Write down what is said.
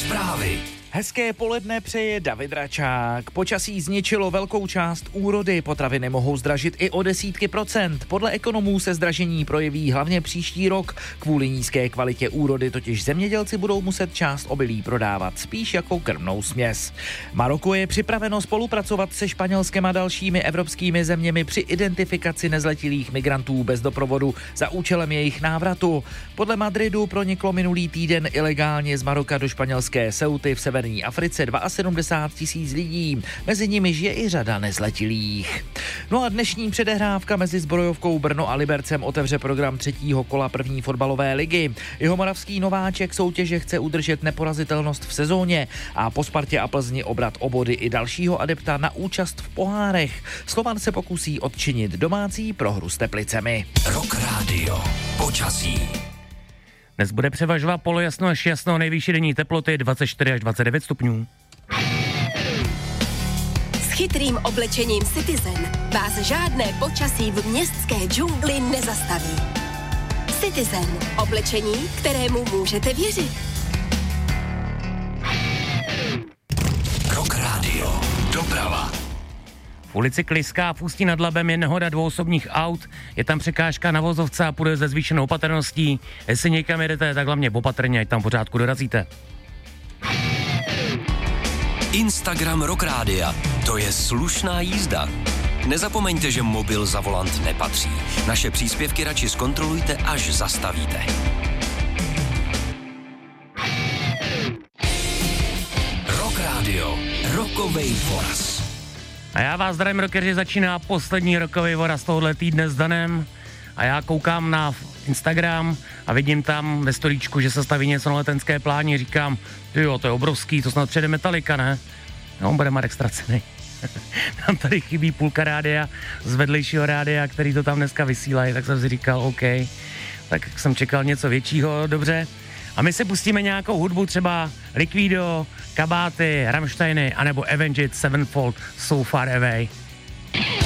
Zprávy. Hezké poledne přeje David Račák. Počasí zničilo velkou část úrody, potraviny mohou zdražit i o desítky procent. Podle ekonomů se zdražení projeví hlavně příští rok. Kvůli nízké kvalitě úrody totiž zemědělci budou muset část obilí prodávat spíš jako krmnou směs. Maroko je připraveno spolupracovat se Španělskem a dalšími evropskými zeměmi při identifikaci nezletilých migrantů bez doprovodu za účelem jejich návratu. Podle Madridu proniklo minulý týden ilegálně z Maroka do španělské Ceuty v severní Africe 72 000 lidí, mezi nimiž je i řada nezletilých. No a dnešní předehrávka mezi Zbrojovkou Brno a Libercem otevře program třetího kola první fotbalové ligy. Jihomoravský nováček soutěže chce udržet neporazitelnost v sezóně a po Spartě a Plzni obrat o body i dalšího adepta na účast v pohárech. Slovan se pokusí odčinit domácí prohru s Teplicemi. Rock Radio. Počasí. Dnes bude převažovat polojasno až jasno, nejvyšší denní teploty 24 až 29 stupňů. S chytrým oblečením Citizen vás žádné počasí v městské džungli nezastaví. Citizen. Oblečení, kterému můžete věřit. Rock Radio. Doprava. V ulici Kliská v Ústí nad Labem je nehoda dvouosobních aut, je tam překážka na vozovce a půjde se zvýšenou opatrností. Jestli někam jedete, tak hlavně opatrně, ať tam pořádku dorazíte. Instagram Rock Rádia. To je slušná jízda. Nezapomeňte, že mobil za volant nepatří. Naše příspěvky radši zkontrolujte, až zastavíte. Rock Radio. Rokovej voraz. A já vás zdravím, rockeři, začíná poslední rokový voraz tohohle týdne s Danem a já koukám na Instagram a vidím tam ve storíčku, že se staví něco na Letenské pláni, říkám, jo, to je obrovský, to snad přijede Metallica, ne? No, on bude Marek ztracený. Tam tady chybí půlka rádia z vedlejšího rádia, který to tam dneska vysílají, tak jsem si říkal, OK, tak jsem čekal něco většího, dobře. A my se pustíme nějakou hudbu, třeba Liquido, Kabáty, Rammsteiny, anebo Avenged Sevenfold, So Far Away.